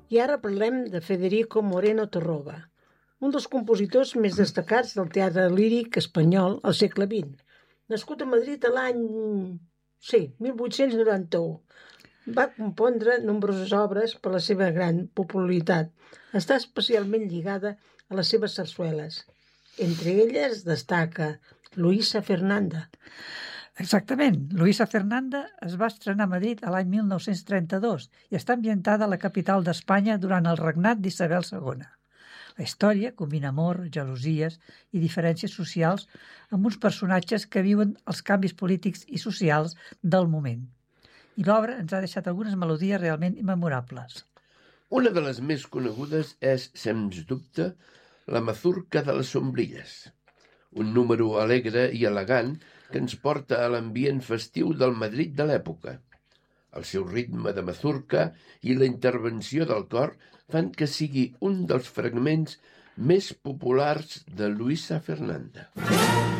I ara parlem de Federico Moreno Torroba, un dels compositors més destacats del teatre líric espanyol al segle XX. Nascut a Madrid l'any 1891, va compondre nombroses obres per la seva gran popularitat. Està especialment lligada a les seves sarsueles. Entre elles destaca Luisa Fernanda. Exactament. Luisa Fernanda es va estrenar a Madrid l'any 1932 i està ambientada a la capital d'Espanya durant el regnat d'Isabel II. La història combina amor, gelosies i diferències socials amb uns personatges que viuen els canvis polítics i socials del moment. I l'obra ens ha deixat algunes melodies realment immemorables. Una de les més conegudes és, sens dubte, la Mazurca de les Sombrilles, un número alegre i elegant que ens porta a l'ambient festiu del Madrid de l'època. El seu ritme de mazurca i la intervenció del cor fan que sigui un dels fragments més populars de Luisa Fernanda.